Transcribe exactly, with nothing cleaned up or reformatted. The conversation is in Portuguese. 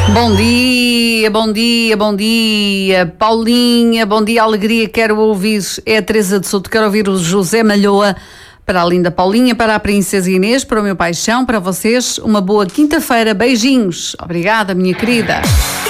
Bom dia, bom dia, bom dia. Paulinha, bom dia, alegria, quero ouvir. É a Teresa de Souto, quero ouvir o José Malhoa. Para a linda Paulinha, para a Princesa Inês, para o meu paixão, para vocês, uma boa quinta-feira. Beijinhos. Obrigada, minha querida.